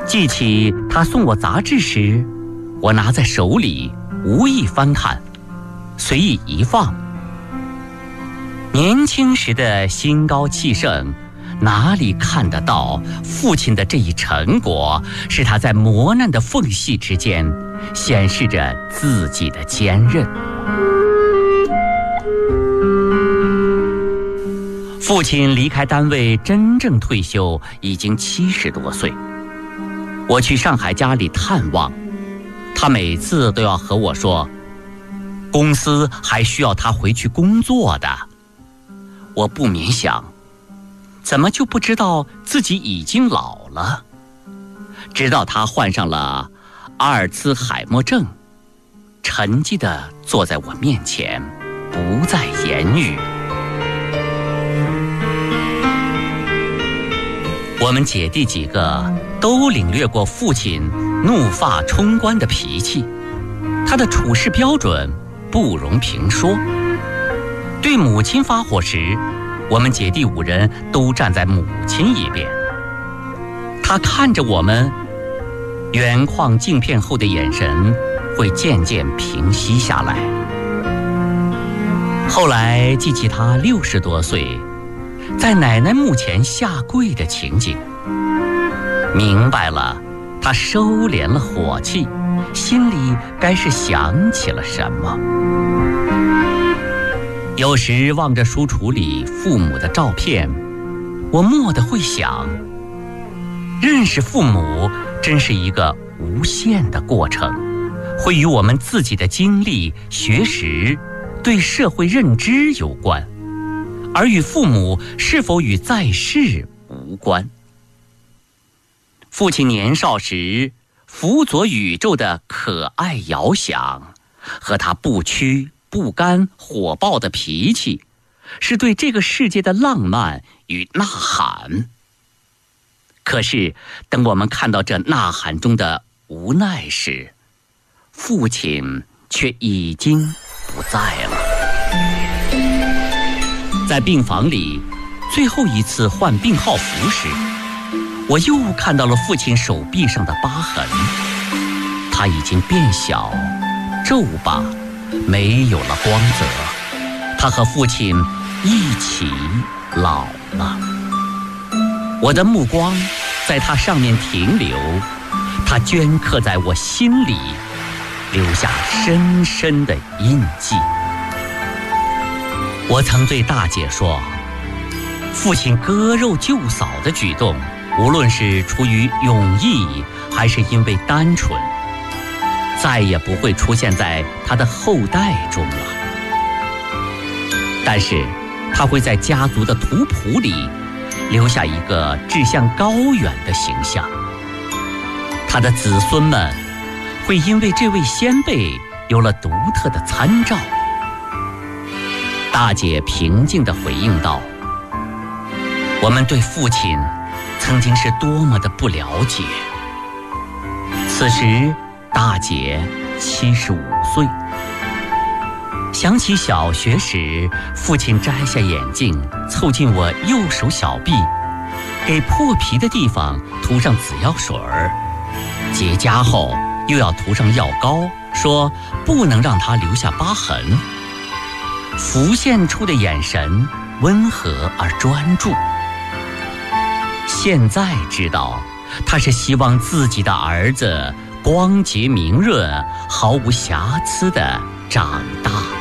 记起他送我杂志时，我拿在手里无意翻看，随意一放。年轻时的心高气盛，哪里看得到父亲的这一成果是他在磨难的缝隙之间显示着自己的坚韧。父亲离开单位真正退休已经70多岁，我去上海家里探望，他每次都要和我说，公司还需要他回去工作的。我不免想，怎么就不知道自己已经老了？直到他患上了阿尔茨海默症，沉寂地坐在我面前，不再言语。我们姐弟几个都领略过父亲怒发冲冠的脾气，他的处事标准不容评说。对母亲发火时，我们姐弟5人都站在母亲一边。他看着我们，原矿镜片后的眼神会渐渐平息下来。后来记起他60多岁在奶奶墓前下跪的情景，明白了他收敛了火气，心里该是想起了什么。有时望着书橱里父母的照片，我蓦地会想，认识父母真是一个无限的过程，会与我们自己的经历、学识、对社会认知有关，而与父母是否与在世无关。父亲年少时辅佐宇宙的可爱遥想，和他不屈不甘火爆的脾气，是对这个世界的浪漫与呐喊。可是等我们看到这呐喊中的无奈时，父亲却已经不在了。在病房里最后一次换病号服时，我又看到了父亲手臂上的疤痕，他已经变小皱巴，没有了光泽，他和父亲一起老了。我的目光在他上面停留，他镌刻在我心里，留下深深的印记。我曾对大姐说，父亲割肉救嫂的举动，无论是出于勇毅还是因为单纯，再也不会出现在他的后代中了。但是他会在家族的图谱里留下一个志向高远的形象，他的子孙们会因为这位先辈有了独特的参照。大姐平静地回应道，我们对父亲曾经是多么的不了解。此时大姐75岁，想起小学时父亲摘下眼镜凑近我右手小臂，给破皮的地方涂上紫药水儿，结痂后又要涂上药膏，说不能让它留下疤痕。浮现出的眼神温和而专注。现在知道，他是希望自己的儿子光洁明润、毫无瑕疵地长大。